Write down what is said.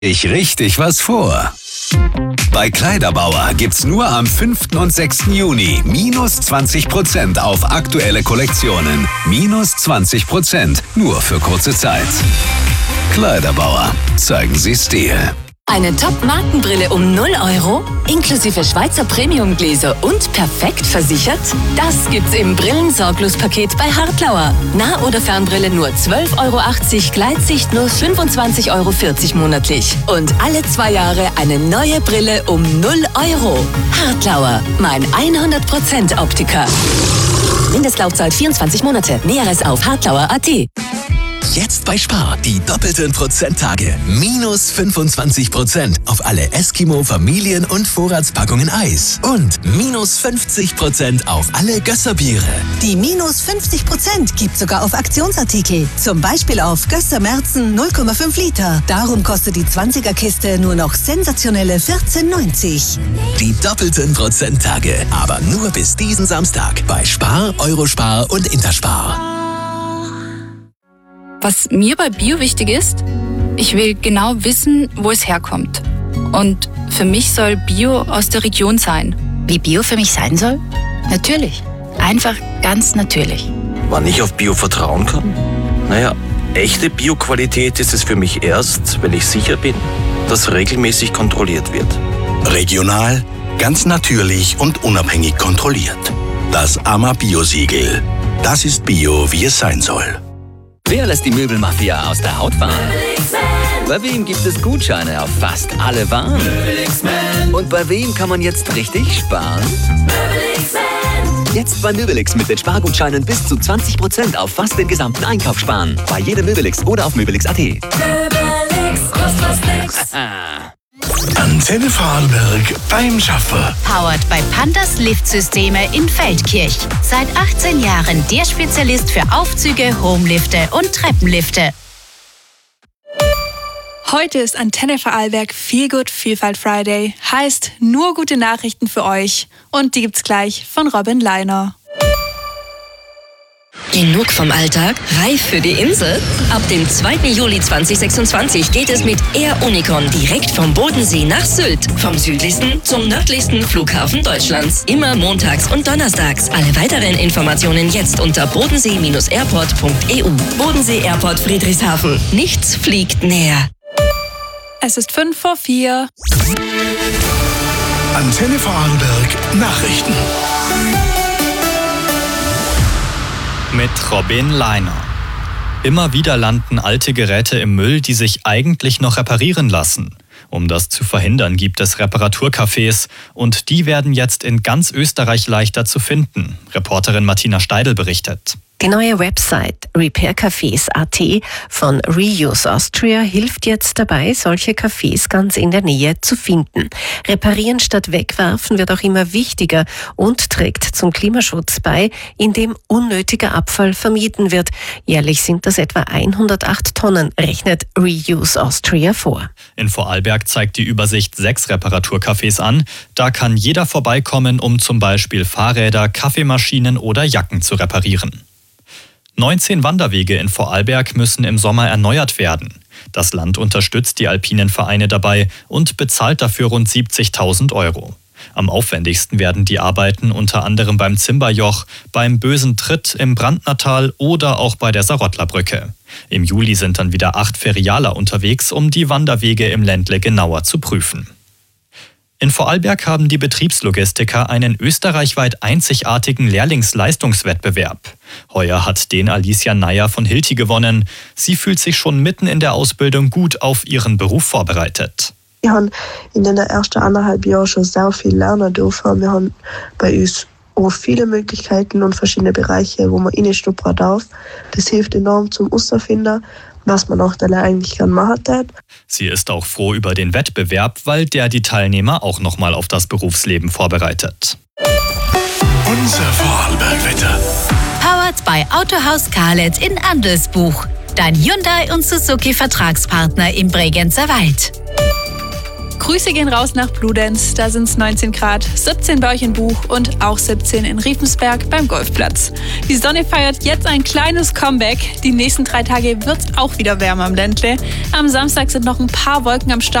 Ich richtig was vor. Bei Kleiderbauer gibt's nur am 5. und 6. Juni minus 20% auf aktuelle Kollektionen. Minus 20%, nur für kurze Zeit. Kleiderbauer, zeigen Sie Stil. Eine Top-Markenbrille um 0 €, inklusive Schweizer Premium-Gläser und perfekt versichert? Das gibt's im Brillensorglos-Paket bei Hartlauer. Nah- oder Fernbrille nur 12,80 €, Gleitsicht nur 25,40 € monatlich. Und alle 2 Jahre eine neue Brille um 0 €. Hartlauer, mein 100% Optiker. Mindestlaufzeit 24 Monate. Näheres auf hartlauer.at. Jetzt bei Spar die doppelten Prozenttage. Minus 25% auf alle Eskimo, Familien- und Vorratspackungen Eis. Und minus 50% auf alle Gösserbiere. Die minus 50% gibt sogar auf Aktionsartikel. Zum Beispiel auf Gösser Märzen 0,5 Liter. Darum kostet die 20er-Kiste nur noch sensationelle 14,90. Die doppelten Prozenttage. Aber nur bis diesen Samstag. Bei Spar, Eurospar und Interspar. Was mir bei Bio wichtig ist, ich will genau wissen, wo es herkommt. Und für mich soll Bio aus der Region sein. Wie Bio für mich sein soll? Natürlich. Einfach ganz natürlich. Wann ich auf Bio vertrauen kann? Naja, echte Bio-Qualität ist es für mich erst, wenn ich sicher bin, dass regelmäßig kontrolliert wird. Regional, ganz natürlich und unabhängig kontrolliert. Das AMA Bio-Siegel. Das ist Bio, wie es sein soll. Wer lässt die Möbelmafia aus der Haut fahren? Bei wem gibt es Gutscheine auf fast alle Waren? Und bei wem kann man jetzt richtig sparen? Jetzt bei Möbelix mit den Spargutscheinen bis zu 20% auf fast den gesamten Einkauf sparen. Bei jedem Möbelix oder auf möbelix.at. Möbelix, kostet was nix. Antenne Vorarlberg beim Schaffer. Powered bei Pandas Liftsysteme in Feldkirch. Seit 18 Jahren der Spezialist für Aufzüge, Homelifte und Treppenlifte. Heute ist Antenne Vorarlberg Feel Good Vielfalt Friday. Heißt nur gute Nachrichten für euch. Und die gibt's gleich von Robin Leiner. Genug vom Alltag? Reif für die Insel? Ab dem 2. Juli 2026 geht es mit Air Unicon direkt vom Bodensee nach Sylt. Vom südlichsten zum nördlichsten Flughafen Deutschlands. Immer montags und donnerstags. Alle weiteren Informationen jetzt unter bodensee-airport.eu. Bodensee Airport Friedrichshafen. Nichts fliegt näher. Es ist 3:55. Antenne Vorarlberg Nachrichten. Mit Robin Leiner. Immer wieder landen alte Geräte im Müll, die sich eigentlich noch reparieren lassen. Um das zu verhindern, gibt es Reparaturcafés und die werden jetzt in ganz Österreich leichter zu finden. Reporterin Martina Steidl berichtet. Die neue Website repaircafés.at von Reuse Austria hilft jetzt dabei, solche Cafés ganz in der Nähe zu finden. Reparieren statt wegwerfen wird auch immer wichtiger und trägt zum Klimaschutz bei, indem unnötiger Abfall vermieden wird. Jährlich sind das etwa 108 Tonnen, rechnet Reuse Austria vor. In Vorarlberg zeigt die Übersicht 6 Reparaturcafés an. Da kann jeder vorbeikommen, um zum Beispiel Fahrräder, Kaffeemaschinen oder Jacken zu reparieren. 19 Wanderwege in Vorarlberg müssen im Sommer erneuert werden. Das Land unterstützt die alpinen Vereine dabei und bezahlt dafür rund 70.000 €. Am aufwendigsten werden die Arbeiten unter anderem beim Zimberjoch, beim Bösen Tritt im Brandnertal oder auch bei der Sarottlerbrücke. Im Juli sind dann wieder 8 Ferialer unterwegs, um die Wanderwege im Ländle genauer zu prüfen. In Vorarlberg haben die Betriebslogistiker einen österreichweit einzigartigen Lehrlingsleistungswettbewerb. Heuer hat den Alicia Neier von Hilti gewonnen. Sie fühlt sich schon mitten in der Ausbildung gut auf ihren Beruf vorbereitet. Wir haben in den ersten 1,5 Jahren schon sehr viel lernen dürfen. Wir haben bei uns auch viele Möglichkeiten und verschiedene Bereiche, wo man reinschnuppern darf. Das hilft enorm zum Herausfinden, was man auch dann eigentlich gerne machen darf. Sie ist auch froh über den Wettbewerb, weil der die Teilnehmer auch nochmal auf das Berufsleben vorbereitet. Unser Vorarlberg-Wetter. Powered bei Autohaus Karlet in Andelsbuch. Dein Hyundai und Suzuki Vertragspartner im Bregenzer Wald. Grüße gehen raus nach Bludenz, da sind es 19 Grad, 17 bei euch in Buch und auch 17 in Riefensberg beim Golfplatz. Die Sonne feiert jetzt ein kleines Comeback. Die nächsten 3 Tage wird es auch wieder wärmer am Ländle. Am Samstag sind noch ein paar Wolken am Start.